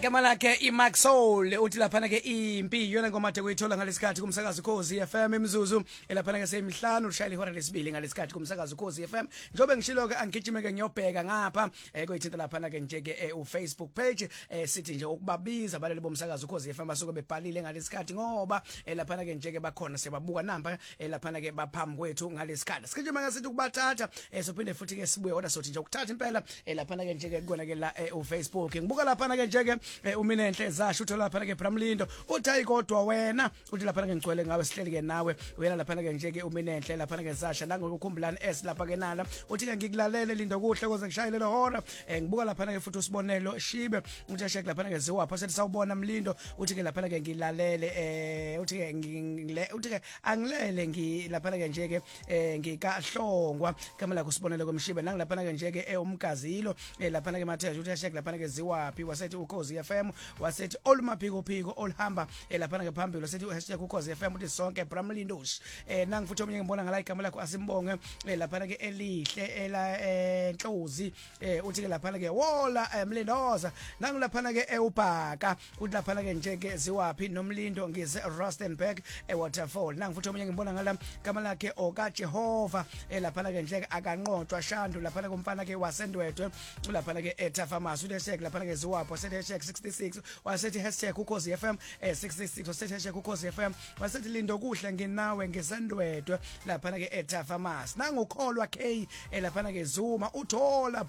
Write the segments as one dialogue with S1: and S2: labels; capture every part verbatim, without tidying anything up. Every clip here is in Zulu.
S1: igama lakhe iMax Soul uthi laphana ke impi yona ngoma de kuyithola ngalesikhathi kumsakazo Khosi F M imizuzu elaphana ke semihlanu ushayela ihora lesibili ngalesikhathi kumsakazo Khosi F M njobe ngishilo ke angigijime ke ngiyobheka ngapha eh kuyithinta laphana ke nje ke u Facebook page eh sithi nje ukubabiza abaleli bomsakazo Khosi F M basuke bebhalile ngalesikhathi ngoba laphana ke nje ke bakhona sebabuka namba laphana ke baphambi kwethu ngalesikhathi sikijima ngasithi ukubathatha eh sophinde futhi ke sibuye order sothi nje ukuthatha impela laphana ke nje ke kona ke la u Facebook ngibuka laphana ke nje ke umina enhle zasho uthola lapha ke Bramlindo uthi hayi kodwa wena uthi lapha ke ngicwele ngawe sihleli ke nawe wena lapha ke nje ke umina enhle lapha ke zasha la ngokukhumbulana es lapha ke nala uthi ke ngikulalele lindo kuhle koze ngishayele lo hora ngibuka lapha ke futhi usibonelo shibe uthi ashek lapha ke ziwapha sethi sawubona Mlindo uthi ke lapha ke ngilalele eh uthi ke ngile uthi ke angilele ngilapha ke nje ke ngikahlongwa kama la kusibonelo kwemshibe nangilapha ke nje ke umgazilo lapha ke Matheja uthi ashek lapha ke ziwaphi wasethi uKhosi F M wasethi olumaphiko phiko olihamba lapha ke phambili wasethi hashtag uKhosi F M uthi sonke Bramlindosh eh nangi futhi omunye ngibona ngala igama lakho asimbonge lapha ke elihle ela enhlozi uthi ke lapha ke wola Mlindoza nangi lapha ke eubhaka uthi lapha ke nje ke ziwaphi noMlindo ngize Rustenburg eWaterfall nangi futhi omunye ngibona ngala igama lakhe oka Jehova lapha ke nje akanqotshwa Shandu lapha ke umfana ke wasendwetwe lapha ke Etha Pharmacy uthi hashtag lapha ke ziwapho wasethi hashtag sixty-six wasethi hashtag uKhosi F M sixty-six wasethi hashtag uKhosi F M wasethi lindo kuhle nginawe ngesandwedwe lapha ke Etha Pharmacy nangukholwa K lapha ke Zuma uthola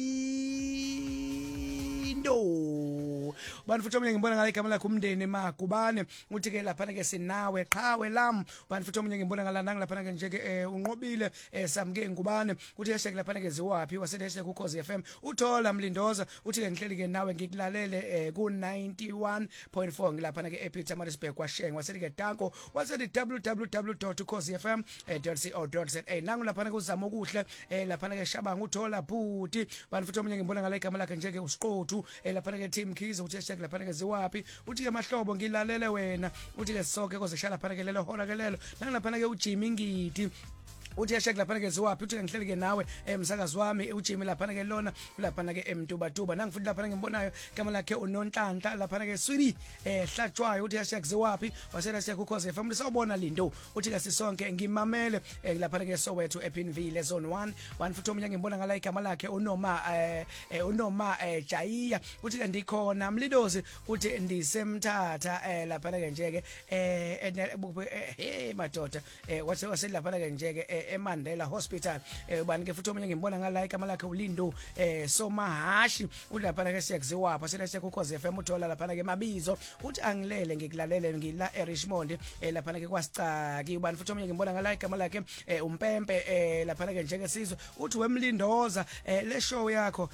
S1: Bramlindo bantu futhi omunye ngibona ngala igama lakhe umndeni Magubane uthi ke lapha ke sinawe qhawe lam bantu futhi omunye ngibona ngala nang lapha ke nje ke unqobile samke ngubane uthi hashtag lapha ke ziwaphi wasethi hashtag uKhosi F M uthola Mlindoza uthi ke ngihleli ke nawe ngikulalele ku ninety-one point four ngilapha ke ePietermaritzburg kwaSheng wasethi ke Danko wasethi w w w dot ukhosi f m dot co dot za nangu lapha ke uzama okuhle lapha ke Shabanga uthola bhuti bantu futhi omunye ngibona ngala igama lakhe nje ke uSiqothu lapha ke Team Keys uthi hashtag lapha ke ziwaphi uthi ke mahlobo ngilalele wena uthi ke sonke koze shala lapha ke lelo hora ke lelo nangu lapha ke uJimmy Ngidi uthi yashek lapha ke ziwaphi uthi ngihleli ke nawe emsakazi wami uJimmy lapha ke lona lapha ke emtubatuba nangifuthi lapha ngimbonayo igama lakhe uNonhlanhla lapha ke Swiri eh hlatshwayo uthi yashek ziwaphi wasela siya kuKhosi F M sawubona Lindo uthi ke sisonke ngimamele lapha ke Soweto ePinville zone one one futhi omunye ngimbona ngala igama lakhe uNoma eh uNoma Jaya uthi ke ndikhona Mlidozi uthi ndisemthatha lapha ke nje ke eh eh madoda eh wase waselapha ke nje ke eMandela Hospital ubani ke futhi omunye ngimbona ngala igama lakhe uLindo eh Somahashi ulapha ke siyakuziwapha sena sekuKhosi F M uthola lapha ke Mabizo uthi angilele ngikulalele ngila eRichmond lapha ke kwaSicaki ubani futhi omunye ngimbona ngala igama lakhe uMpempe lapha ke nje ke Sizwe uthi weMlindoza le show yakho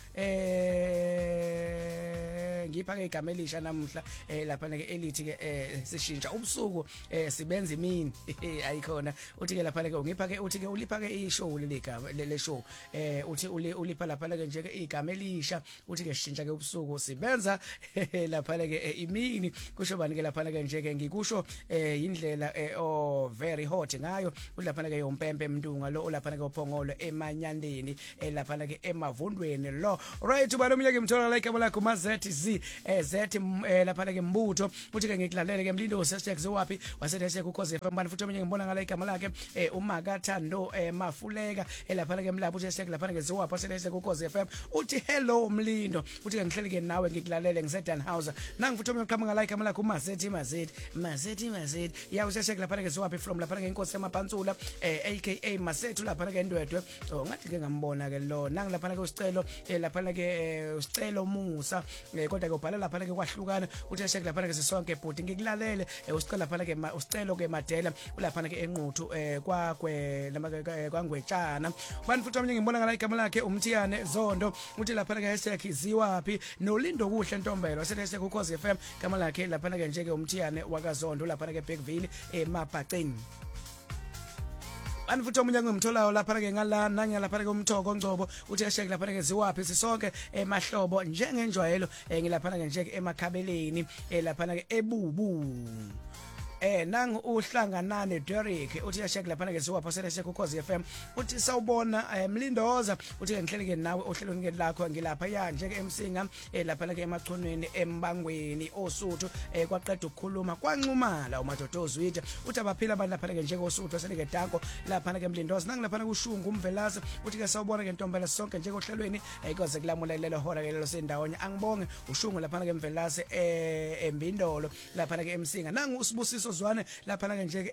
S1: eh ngipha ke igama elisha namhla lapha ke elithi ke sishintsha ubusuku sibenza imini ayikhona uthi ke lapha ke ngipha ke uthi ke ulipha ke ishow leligama le show eh uthi ulipha lapha ke nje ke igama elisha uthi ke shintsha ke ubusuku sibenza lapha ke imini kusho bani ke lapha ke nje ke ngikusho indlela oh very hot ngayo ulapha ke yompempe mndunga lo ulapha ke uphongolo emanyandeni lapha ke emavundweni lo right ubani omunye ke mthola la igama lakho mazethi z z lapha ke mbutho uthi ke ngikulalele ke Mlindo hashtag ziwaphi wasethi hashtag uKhosi F M bani futhi omunye ngibona ngala igama lakhe uMakathando Mafuleka lapha ke Mlapho uthi hashtag lapha ke ziwapha wasethi uKhosi F M uthi hello Mlindo uthi ke ngihleli ke nawe ngikulalele ngiseDanhauser nangi futhi omunye qhamuka la igama lakhe uMazethi Mazethi Mazethi Mazethi ya hashtag lapha ke ziwaphi from lapha ke inkosi yamaPantsula aka Masethu lapha ke Ndwedwe oh ngathi ke ngambona ke lo nangi lapha ke usicelo lapha ke usicelo Musa kodwa ke ubhala lapha ke kwahlukana uthi hashtag lapha ke sisonke bhuti ngikulalele usicela lapha ke usicelo ke Madela ulapha ke enquthu kwakwe kwangwetshana bani futhi omunye ngibona ngala igama lakhe uMthiyane Zondo uthi lapha ke hashtag ziwaphi noLindo kuhle Ntombelo wasethi hashtag uKhosi F M igama lakhe lapha ke nje ke uMthiyane wakaZondo lapha ke Bergville eMabhaqeni bani futhi omunye ngimtholayo lapha ke ngala nanya lapha ke uMthoko Ngcobo uthi hashtag lapha ke ziwaphi sisonke emahlobo njengenjwayelo ngilapha ke nje ke emakhabeleni lapha ke ebubu Eh nang uhlanganane Derek uthi yashek lapha ke siwapha sele sekukhozi F M uthi sawubona Mlindoza uthi ngihleleke nawe ohlelweni lakho ngilapha ya nje ke emsinga lapha ke emachonweni embangweni osuthu kwaqeda ukukhuluma kwanxumala umadoda ozwitha uthi abaphila abantu lapha ke nje osuthu seleke danko lapha ke Mlindoza nangilapha kushungu umvelase uthi ke sawubona ke ntombela sonke nje ohlelweni ayikoze kulamulelelo hora ke lelo sendawonye angibonge ushungu lapha ke Mvelase embindolo lapha ke emsinga nangu usibusiso Zwane lapha ke nje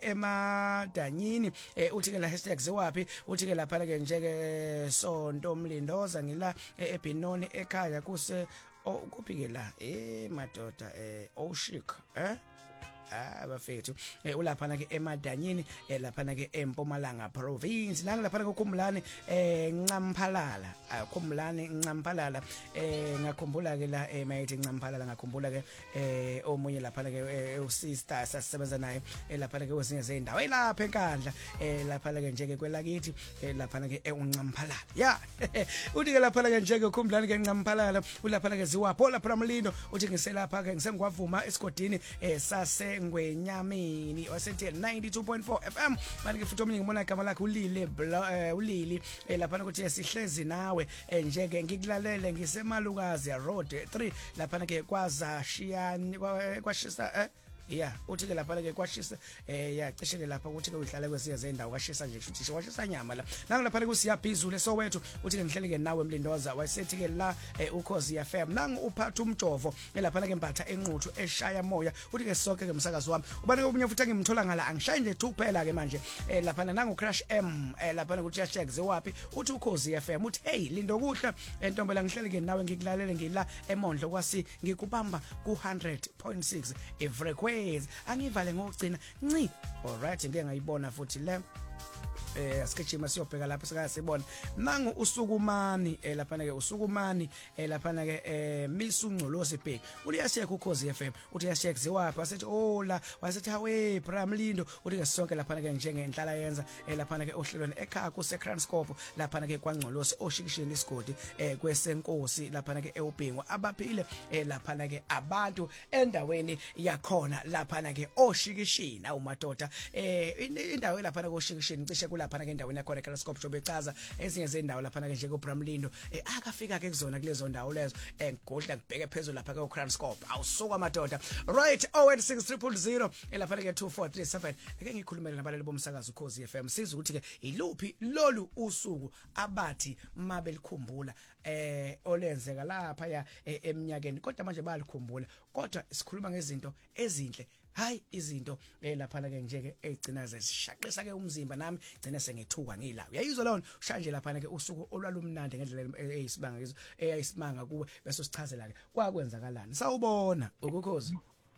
S1: emadanyini uthi ke la hashtag ziwaphi uthi ke lapha ke nje ke sonto Mlindoza ngila eBinoni ekhaya kuse kuphi ke la eh madoda eh Oshik eh abafethu ulapha ke emadanyini lapha ke eMpumalanga province nang lapha ke Khumlane Ncamphalala Khumlane Ncamphalala ngakhumbula ke la mayithi Ncamphalala ngakhumbula ke omunye lapha ke usister sasebenza naye lapha ke wezinye izindawo elapha enkandla lapha ke nje ke kwelakithi lapha ke uNcamphalala ya uthi ke lapha ke nje ke Khumlane ke Ncamphalala ulapha ke ziwapho lapha Mlindo uthi ngiselapha ke ngisengwavuma esigodini sase ngwenyamini wasethi ninety-two point four F M manje futhi omningi ngibona igama lakhe ulile ulili lapha ukuthi sihlezi nawe nje ke ngikulalele ngisemalukazi ya road three lapha ke kwazashiyani kwashisa eh yeah uthi ke lapha ke kwashisa eh yacishe ke lapha ukuthi ke uhlala kwesiya zendawo kwashisa nje futhi washisa nyama la nangu lapha ke siyabhizule sowethu uthi ke ngihlele ke nawe Mlindoza wayesethi ke la ukhozi F M nangu uphatha umjovo lapha ke mbatha enquthu eshaya moya uthi ke sonke ke umsakazi wami ubani obunye futhi ngimthola ngala angishaye nje two kuphela ke manje lapha nangu Crash M lapha ukuthi yashek ziwaphi uthi ukhozi F M uthi hey lindo kuhle entombela ngihlele ke nawe ngikulalele ngila emondlo kwasi ngikubamba ku one hundred point six every angivale ngokugcina nci alright ngeke ngayibona futhi le eh asikejima siyobheka lapha sika sibona nangu usukumani lapha ke usukumani lapha ke eh misungcolosi bheki uliyasheka ukhozi F M uthi yasheka ziwaphi wasethi oh la wasethi hawe Bramlindo uthi ke sonke lapha ke njengenhlala yenza lapha ke ohlelweni ekhaya kuse Kranscope lapha ke kwangcolosi oshikishini isigodi eh kwesenkosi lapha ke eubhingo abaphile lapha ke abantu endaweni yakhona lapha ke oshikishini awumadoda eh indawo lapha ke oshikishini cishe lapha ke endaweni yakho eKranscope jobe echaza ezinye izindawo lapha ke nje kuBramlindo akafika ke kuzona kulezo ndawo lezo engodla kubheke phezulu lapha ke eKranscope awusuka madoda right oh eight six zero zero zero lapha ke two four three seven ake ngikhulumele nabalali bomsakazo ukhozi F M siza ukuthi ke iluphi lolu usuku abathi mabelikhumbula eh olenzeka lapha ya eminyakeni kodwa manje bayalikhumbula kodwa sikhuluma ngezinto ezinhle hayi izinto lapha ke nje ke egcina zesishaqisa ke umzimba nami gcina sengithuka ngilawo uyayizwa lona ushanje lapha ke usuku olwalumnandi ngendlela eyisimanga ngizo eyayisimanga kuwe bese sichazela ke kwakwenzakalani sawubona ukukhozi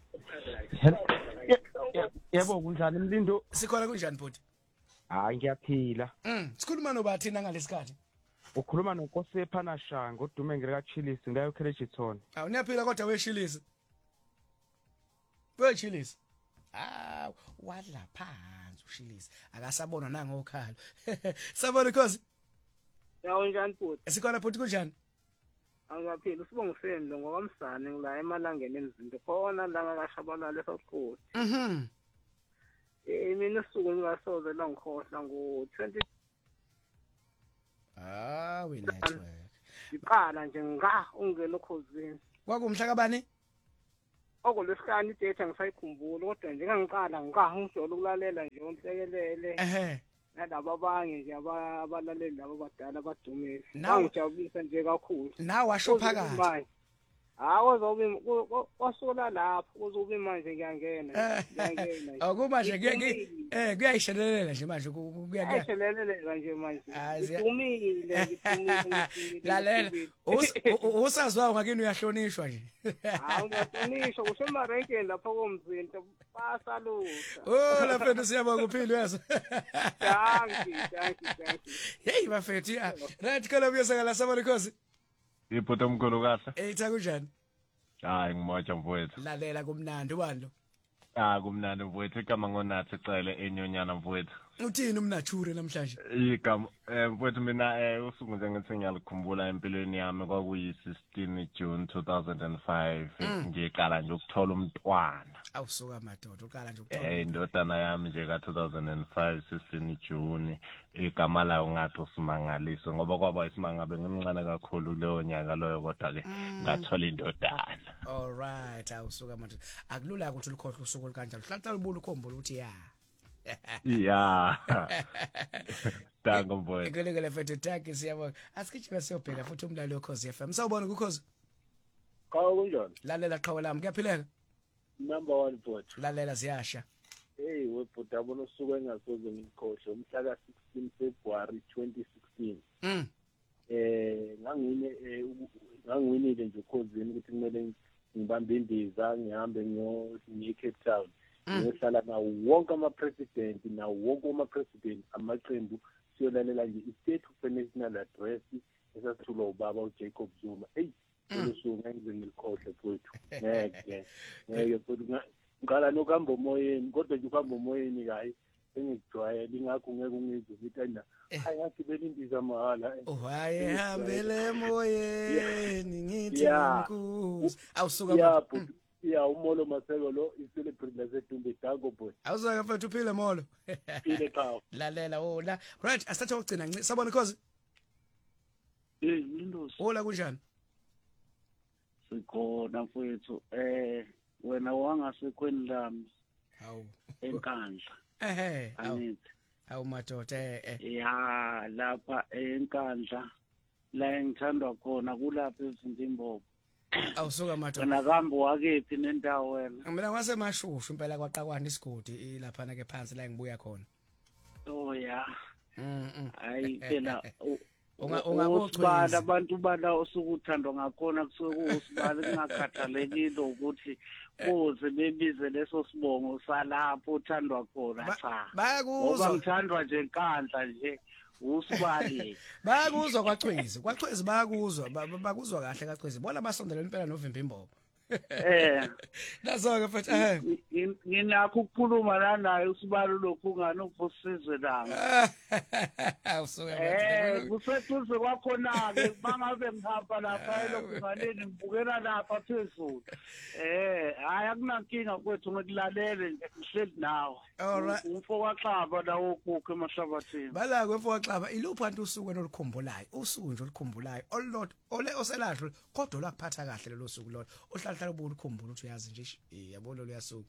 S2: yebo kunjani Mlindo
S1: sikhona kunjani bhuti
S2: hayi ngiyaphila
S1: mm sikhuluma nobathina ngalesikhathi
S2: ukhuluma noNkosi ePhanashanga udume ngireka Chilisi ndayo Crechiton
S1: awu niyaphila kodwa weshilisi wechilisi ah wadla phansi ushilisi akasabonwa nangokhala sabona because
S3: yawo njani bhuti
S1: sikhona bhuti kunjani
S3: angaphila usibongo sendlo ngokwamsane ngila emalangeni emzinto khona la ngakashabalala eSouth
S1: mhm
S3: eh mina usuku ngingasoze la ngikhohla ngo twenty
S1: ah we network
S3: iqala nje nga ungena ukhozini
S1: kwakumhla kabani
S3: okolesihlanu idate ngisayikhumbula kodwa nje ngangiqala ngika ngijolo ukulalela nje onhlekelele
S1: ehe
S3: nalabo abanye nje abalaleli labo badala abadumile ngijabulisa nje kakhulu
S1: nawe washo phakathi
S3: hawo zobe kwasula lapho kuzobe manje ngiyangena ngiyangena
S1: akuba nje ngeke eh kuyayishelelela nje manje kuya
S3: kuyayishelelela nje manje ngidumile ngidumile
S1: lalela usazwa ngakini uyahlonishwa nje
S3: hawu ngiyahlonishwa kusemarenkeni lapha komzinto basalusa
S1: oh la mfethu siyabonga uphile yazo
S3: thank you thank you thank you
S1: hey bafethu right kana buyasakala sabalikhosi
S4: Iphoto mkhulu kahle.
S1: Eh itha kunjani?
S4: Hayi ngimoja mfowethu.
S1: Lalela kumnandi ubani lo?
S4: Ah kumnandi mfowethu igama ngonathi cele enyonyana mfowethu.
S1: Uthini umnature namhlanje?
S4: Igama eh mfowethu mina eh usuku nje ngithi ngiyalikhumbula empilweni yami kwakuyi sixteen June two thousand five ngiqala nje ukuthola umntwana.
S1: Awusuka madoda uqala nje ukuthola.
S4: Eh indodana yami nje ka two thousand five sixteen June igama layo ngathi usimangaliso ngoba kwaba isimangabe ngimncane kakhulu leyo nyaka loyo kodwa ke ngathola indodana.
S1: All right awusuka madoda akulula ukuthi ulikhohle usuku kanjalo hlala ubula ukhombula ukuthi ya
S4: yeah Dango boy
S1: Ikelekele mfethu tag siyabona asikijima siyobheka futhi umlalo weChozi F M sawubona kuKhozi
S5: Kawo kunjani
S1: lalela qhawe lami kuyaphileka
S5: number one bot
S1: lalela ziyasha
S5: hey webhuta bona usuku engasoze ngikhohle umhla ka sixteen February twenty sixteen
S1: mm
S5: eh ngangine ngangwinile nje ukhozini ukuthi kumele ngibambe indiza ngihambe ngiyo Cape Town ngihlala na wonke ama president na wonke ama president amaqembu siyolalela nje i-state of national address esasithula ubaba uJacob Zuma hey usuku ngize ngikhohle futhi ngeke ngeke futhi ngala nokuhamba emoyeni kodwa nje ukuhamba emoyeni kayi engijwayele ingakho ngeke ungizwe ukuthi hayi ngagibela indiza mahala
S1: uhaye hambele emoyeni ngithi nkuzi awusuka
S5: ya umolo maseko lo i-celebrity lasedumbe Dango boy
S1: awuzaka mfethu uphile molo
S5: phile qhawe
S1: lalela wona right asathe ukugcina nci sabona Khozi
S6: eh Windows
S1: hola kunjani
S6: sikhona mfethu eh wena wangasekweni lami
S1: hawu
S6: enkandla
S1: ehe
S6: anithi
S1: hawu madoda eh
S6: ya lapha enkandla la engithandwa khona kulapha ezindimbobo
S1: awusuka madoda
S6: wena kambo wakephi nendawo wena
S1: mina kwasemashushu impela kwaqakwana isigodi lapha na ke phansi la ngibuya khona
S6: oh ya
S1: mhm
S6: hayi phela
S1: unga ungakuchweza
S6: abantu bala osukuthandwa ngakhona kusuke usibali kungakhathalekile ukuthi kuze bebize leso sibongo salapho uthandwa khona cha
S1: bayakuzwa
S6: ngoba ngithandwa nje enkandla nje usibali
S1: bayakuzwa kwachwezi kwachwezi bayakuzwa bakuzwa kahle kachwezi bona basondelana impela novimba imbobo
S6: eh
S1: nazo-ke futhi eh
S6: nginakho ukukhuluma lanayo usibalo lokhu ungani ukufusizwe langa
S1: awusuke
S6: eh kuseduze kwakhona-ke bangabe ngihamba lapha elokhu ngibukela lapha phezulu eh hayi akunankinga kwethu ngikulalele nje ngihleli nawe umfo kwaXaba lawo ukukho emahlabathini
S1: balako umfo kwaXaba iluphi antu usuku enolukhumbulayo usuku nje olukhumbulayo olulodwa ole oselahlo kodwa lakuphatha kahle lelo suku lolo ohlala ubulo ukhumbula ukuthi uyazi nje yabona lo yasuka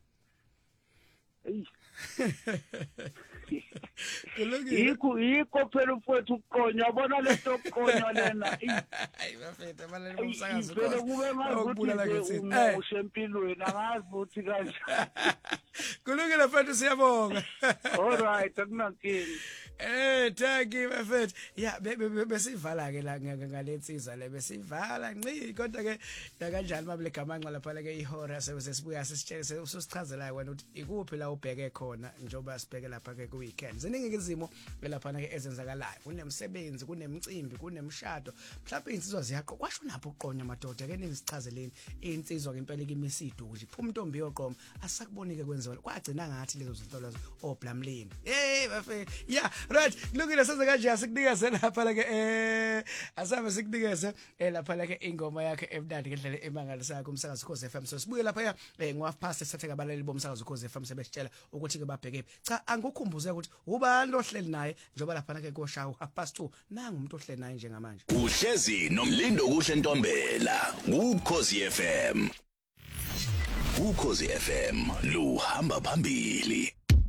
S6: Yikho yikho phela umfowethu ukuqonya yabona lento okuqonya lena
S1: hayi bafethu balale umsakazo
S6: phela kube ngazuthi umushe empilweni angazi ukuthi kanje
S1: kulungile mfethu siyabonga
S6: all right akunankingi
S1: eh thank you mfethu ya besivala ke la ngalensizwa le besivala nci kodwa ke kanjani mabule gamanqa lapha ke ihora sesibuya sisitshele usisichazela wena ukuthi ikuphi la ubheke khona njoba sibheke lapha ke ku weekend ziningi izimo lapha ke ezenzakalayo kunemsebenzi kunemicimbi kunemshado mhlawumbe insizwa ziyaqo kwasho napho uqonya madoda ke ningisichazeleni insizwa ke impela kimisidu nje phuma intombi yoqoma asakubonike kwenziwa kwagcina ngathi lezo zinto lezo oblamlini hey bafethu yeah right kulungile senze kanje asikunikeze lapha ke eh asabe sikunikeze lapha ke ingoma yakhe emnandi ngendlela emangalisayo kumsakazo Khozi F M so sibuye lapha eh ngo half past sithathe kabaleli bomsakazo Khozi F M sebesitshela ukuthi ke babheke cha angikukhumbuze ukuthi ubani lohleli naye njoba lapha ke koshawu half past two nanga umuntu ohleli naye njengamanje
S7: uhlezi nomlindo kuhle Ntombela kuKhozi F M uKhozi F M luhamba phambili.